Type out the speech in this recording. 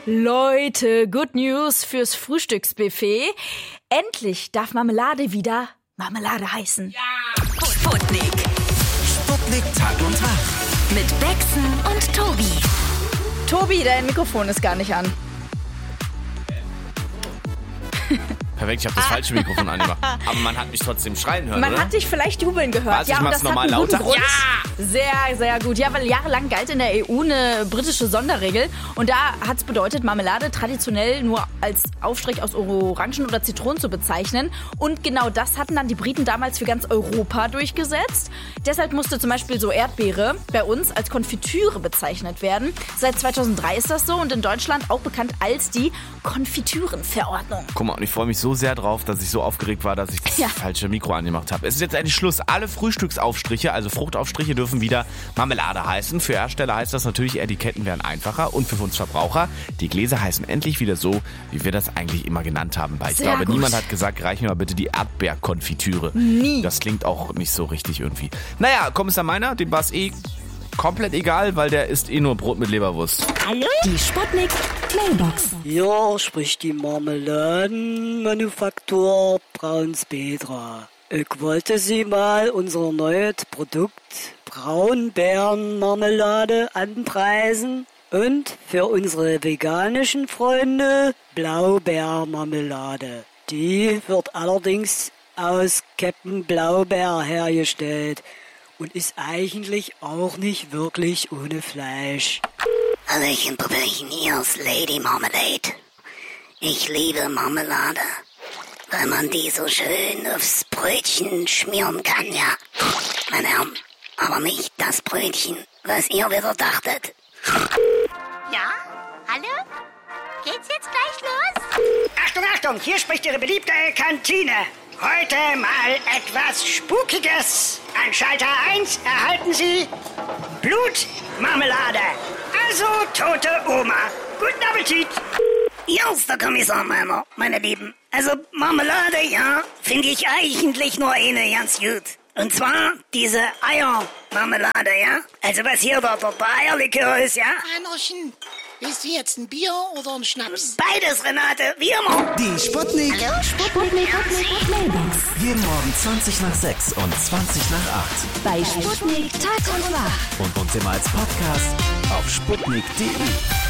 Leute, Good News fürs Frühstücksbuffet. Endlich darf Marmelade wieder Marmelade heißen. Ja! Sputnik. Sputnik Tag und Tag. Mit Bexen und Tobi. Tobi, dein Mikrofon ist gar nicht an. Perfekt, ich habe das falsche Mikrofon angemacht. Aber man hat mich trotzdem schreien hören, Man oder? hat dich vielleicht jubeln gehört. Was, ich mach's normal lauter? Grund. Ja! Sehr, sehr gut. Ja, weil jahrelang galt in der EU eine britische Sonderregel. Und da hat es bedeutet, Marmelade traditionell nur als Aufstrich aus Orangen oder Zitronen zu bezeichnen. Und genau das hatten dann die Briten damals für ganz Europa durchgesetzt. Deshalb musste zum Beispiel so Erdbeere bei uns als Konfitüre bezeichnet werden. Seit 2003 ist das so und in Deutschland auch bekannt als die Konfitürenverordnung. Guck mal, und ich freue mich so sehr drauf, dass ich so aufgeregt war, dass ich das falsche Mikro angemacht habe. Es ist jetzt endlich Schluss. Alle Frühstücksaufstriche, also Fruchtaufstriche, dürfen wieder Marmelade heißen. Für Hersteller heißt das natürlich, Etiketten werden einfacher. Und für uns Verbraucher, die Gläser heißen endlich wieder so, wie wir das eigentlich immer genannt haben. Weil ich glaube, niemand hat gesagt, reich mir mal bitte die Erdbeerkonfitüre. Nie. Das klingt auch nicht so richtig irgendwie. Naja, Kommissar Meiner, dem war es komplett egal, weil der isst nur Brot mit Leberwurst. Hallo? Die Sputnik Mailbox. Ja, spricht die Marmeladenmanufaktur Braunspetra. Ich wollte Sie mal unser neues Produkt Braunbeerenmarmelade anpreisen und für unsere veganischen Freunde Blaubeermarmelade. Die wird allerdings aus Captain Blaubeer hergestellt und ist eigentlich auch nicht wirklich ohne Fleisch. Hallöchen, Puppelchen, hier ist Lady Marmalade. Ich liebe Marmelade, weil man die so schön aufs Brötchen schmieren kann, ja. Meine Herren, aber nicht das Brötchen, was ihr wieder dachtet. Ja? Hallo? Geht's jetzt gleich los? Achtung, Achtung, hier spricht Ihre beliebte Kantine. Heute mal etwas Spukiges. An Schalter 1 erhalten Sie Blutmarmelade. Also tote Oma. Guten Appetit. Hier ist der Kommissar Meiner, meine Lieben. Also Marmelade, ja, finde ich eigentlich nur eine ganz gut. Und zwar diese Eiermarmelade, ja. Also was hier der Eierlikör ist, ja. Einerchen, willst du jetzt ein Bier oder ein Schnaps? Beides, Renate, wie immer. Die Sputnik. Hallo? Sputnik Mailbox. Jeden Morgen 20 nach 6 und 20 nach 8. Bei Sputnik Tag und Wach. Und uns immer als Podcast auf sputnik.de.